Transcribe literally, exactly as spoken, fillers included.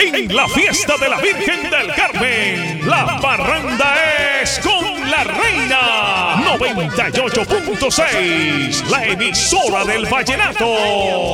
en la fiesta de la Virgen del Carmen. La parranda es con la reina noventa y ocho punto seis, la emisora del vallenato.